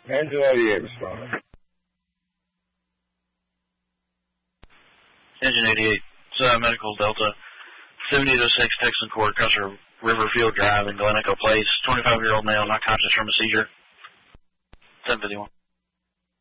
Angel 88 responding. Engine 88, Medical Delta, 7806 Texan Court, Custer Riverfield Drive in Glen Echo Place. 25-year-old male, not conscious from a seizure. 751.